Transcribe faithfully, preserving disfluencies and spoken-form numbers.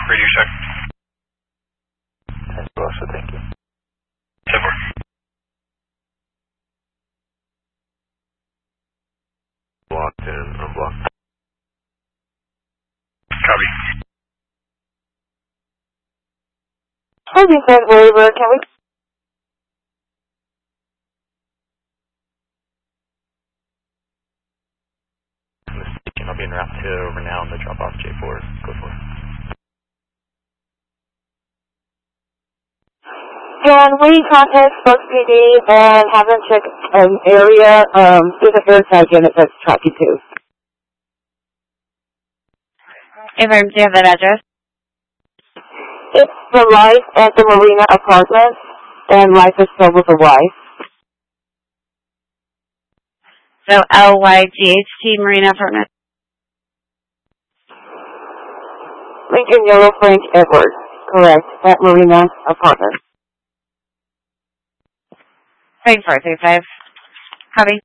Radio check. ten four, also, thank you. ten four. Blocked and unblocked. Copy. Holding Fed waiver, can we? I'll be en route to over now on the drop off J four. Go for it. Can we contact Spokes P D and have them check an area? Um, there's an air tag unit that's tracking too. Affirm, do you have that address? It's the Life at the Marina Apartments, and Life is spelled with a Y. So L Y G H T Marina Apartments. Lincoln Yellow Frank Edwards, correct, at Marina Apartments. Frank four three five. Copy.